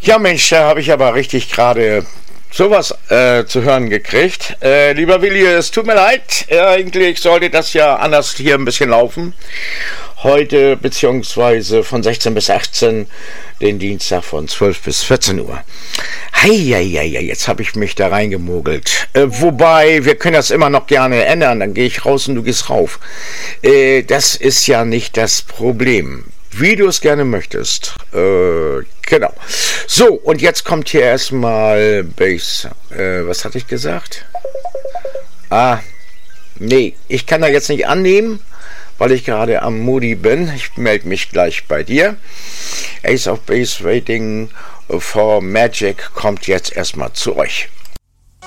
Ja Mensch, da habe ich aber richtig gerade sowas zu hören gekriegt. Lieber Willi, es tut mir leid, eigentlich sollte das ja anders hier ein bisschen laufen. Heute beziehungsweise von 16 bis 18, den Dienstag von 12 bis 14 Uhr. Heieiei, jetzt habe ich mich da reingemogelt. Wobei, wir können das immer noch gerne ändern, dann gehe ich raus und du gehst rauf. Das ist ja nicht das Problem. Wie du es gerne möchtest. Genau. So, und jetzt kommt hier erstmal Bass. Was hatte ich gesagt? Nee, ich kann da jetzt nicht annehmen, weil ich gerade am Moody bin. Ich melde mich gleich bei dir. Ace of Base Waiting for Magic kommt jetzt erstmal zu euch.